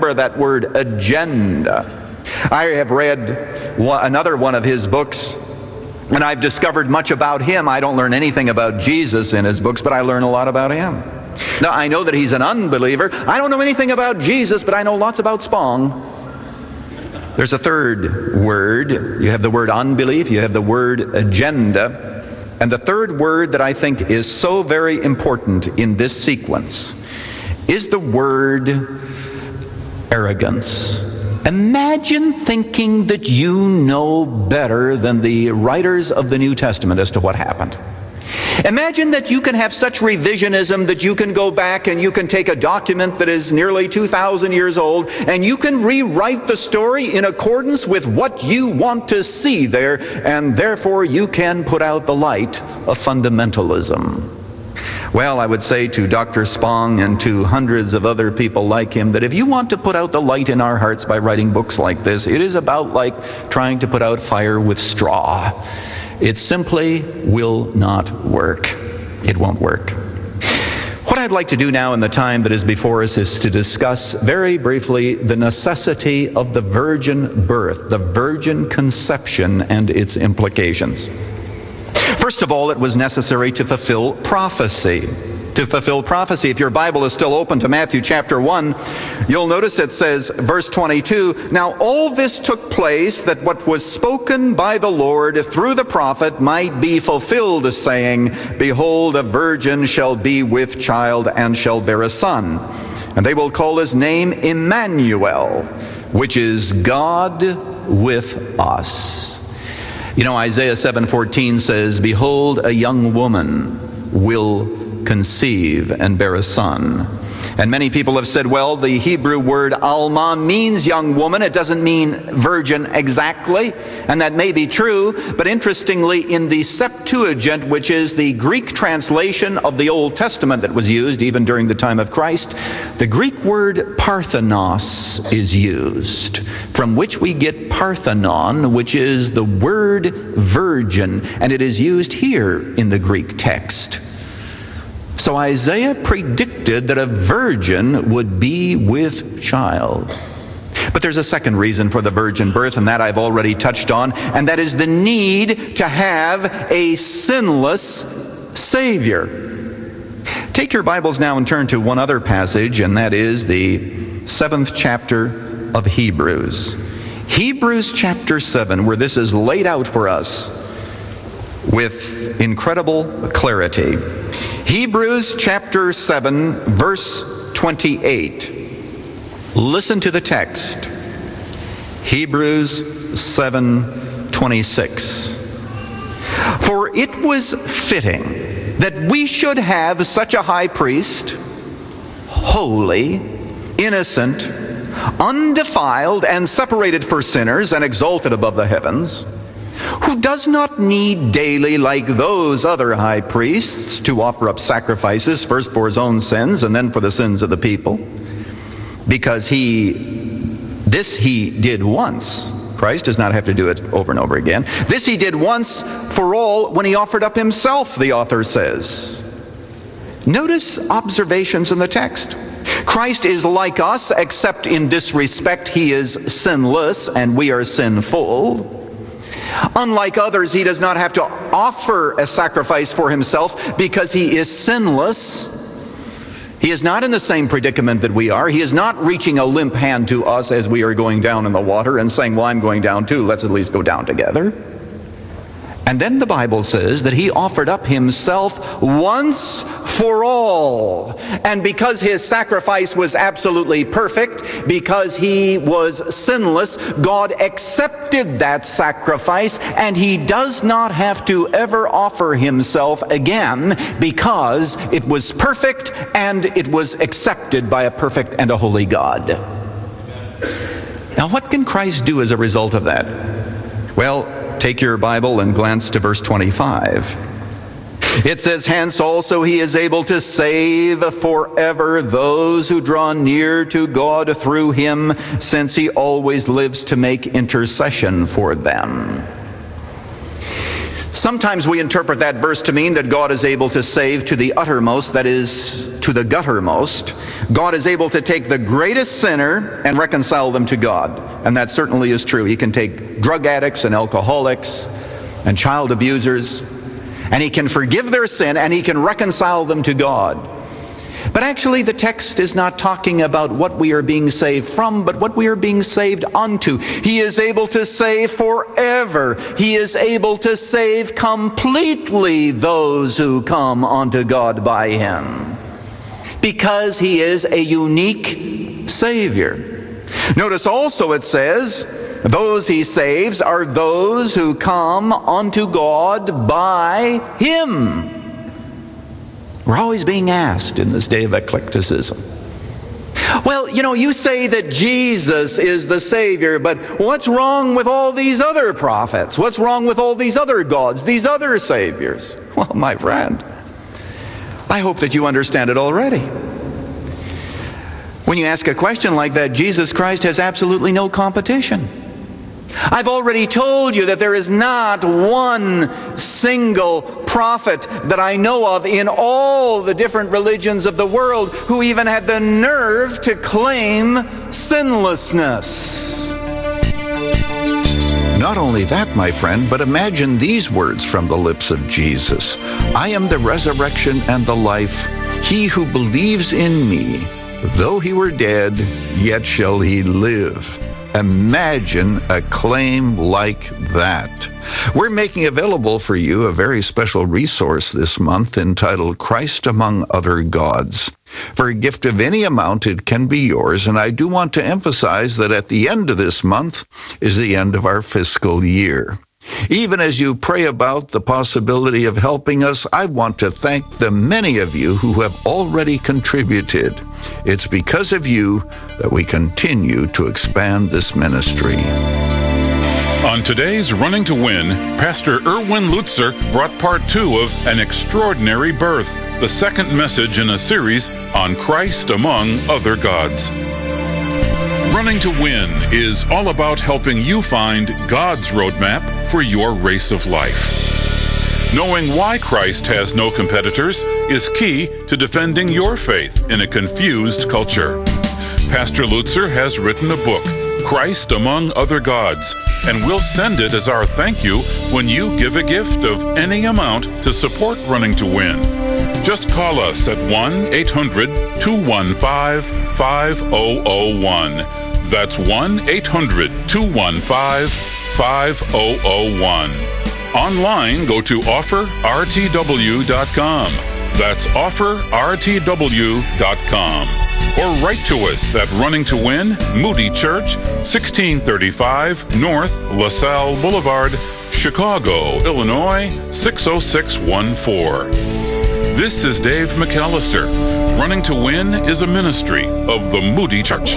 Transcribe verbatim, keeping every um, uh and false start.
remember that word agenda. I have read one, another one of his books, and I've discovered much about him. I don't learn anything about Jesus in his books, but I learn a lot about him. Now, I know that he's an unbeliever. I don't know anything about Jesus, but I know lots about Spong. There's a third word. You have the word unbelief, you have the word agenda, and the third word that I think is so very important in this sequence is the word arrogance. Imagine thinking that you know better than the writers of the New Testament as to what happened. Imagine that you can have such revisionism that you can go back and you can take a document that is nearly two thousand years old and you can rewrite the story in accordance with what you want to see there, and therefore you can put out the light of fundamentalism. Well, I would say to Doctor Spong and to hundreds of other people like him that if you want to put out the light in our hearts by writing books like this, it is about like trying to put out fire with straw. It simply will not work. It won't work. What I'd like to do now in the time that is before us is to discuss very briefly the necessity of the virgin birth, the virgin conception and its implications. First of all, it was necessary to fulfill prophecy. To fulfill prophecy. If your Bible is still open to Matthew chapter one, you'll notice it says, verse twenty-two, "Now all this took place that what was spoken by the Lord through the prophet might be fulfilled, saying, Behold, a virgin shall be with child and shall bear a son. And they will call his name Emmanuel, which is God with us." You know, Isaiah seven fourteen says, "Behold, a young woman will conceive and bear a son." And many people have said, well, the Hebrew word alma means young woman. It doesn't mean virgin exactly. And that may be true. But interestingly, in the Septuagint, which is the Greek translation of the Old Testament that was used even during the time of Christ, the Greek word parthenos is used, from which we get Parthenon, which is the word virgin. And it is used here in the Greek text. So Isaiah predicted that a virgin would be with child. But there's a second reason for the virgin birth, and that I've already touched on, and that is the need to have a sinless Savior. Take your Bibles now and turn to one other passage, and that is the seventh chapter of Hebrews. Hebrews chapter seven, where this is laid out for us with incredible clarity. Hebrews chapter seven, verse twenty-eight. Listen to the text. Hebrews seven twenty-six. "For it was fitting that we should have such a high priest, holy, innocent, undefiled, and separated for sinners, and exalted above the heavens, who does not need daily, like those other high priests, to offer up sacrifices, first for his own sins and then for the sins of the people. Because he, this he did once." Christ does not have to do it over and over again. "This he did once for all when he offered up himself," the author says. Notice observations in the text. Christ is like us, except in this respect he is sinless and we are sinful. Unlike others, he does not have to offer a sacrifice for himself because he is sinless. He is not in the same predicament that we are. He is not reaching a limp hand to us as we are going down in the water and saying, well, I'm going down too. Let's at least go down together. And then the Bible says that he offered up himself once for all. And because his sacrifice was absolutely perfect, because he was sinless, God accepted that sacrifice, and he does not have to ever offer himself again because it was perfect and it was accepted by a perfect and a holy God. Now, what can Christ do as a result of that? Well, take your Bible and glance to verse twenty-five. It says, "Hence also he is able to save forever those who draw near to God through him, since he always lives to make intercession for them." Sometimes we interpret that verse to mean that God is able to save to the uttermost, that is, to the guttermost, God is able to take the greatest sinner and reconcile them to God. And that certainly is true. He can take drug addicts and alcoholics and child abusers, and he can forgive their sin, and he can reconcile them to God. But actually, the text is not talking about what we are being saved from, but what we are being saved unto. He is able to save forever. He is able to save completely those who come unto God by him, because he is a unique Savior. Notice also it says, those he saves are those who come unto God by him. We're always being asked in this day of eclecticism, well, you know, you say that Jesus is the Savior, but what's wrong with all these other prophets? What's wrong with all these other gods, these other saviors? Well, my friend, I hope that you understand it already. When you ask a question like that, Jesus Christ has absolutely no competition. I've already told you that there is not one single prophet that I know of in all the different religions of the world who even had the nerve to claim sinlessness. Not only that, my friend, but imagine these words from the lips of Jesus. I am the resurrection and the life. He who believes in me, though he were dead, yet shall he live. Imagine a claim like that. We're making available for you a very special resource this month entitled Christ Among Other Gods. For a gift of any amount, it can be yours, and I do want to emphasize that at the end of this month is the end of our fiscal year. Even as you pray about the possibility of helping us, I want to thank the many of you who have already contributed. It's because of you that we continue to expand this ministry. On today's Running to Win, Pastor Erwin Lutzer brought part two of An Extraordinary Birth, the second message in a series on Christ Among Other Gods. Running to Win is all about helping you find God's roadmap for your race of life. Knowing why Christ has no competitors is key to defending your faith in a confused culture. Pastor Lutzer has written a book, Christ Among Other Gods, and we'll send it as our thank you when you give a gift of any amount to support Running to Win. Just call us at one eight hundred two one five five zero zero one. That's one eight hundred two one five five zero zero one. Online, go to offer r t w dot com. That's offer r t w dot com. Or write to us at Running to Win, Moody Church, sixteen thirty-five North LaSalle Boulevard, Chicago, Illinois, six oh six one four. This is Dave McAllister. Running to Win is a ministry of the Moody Church.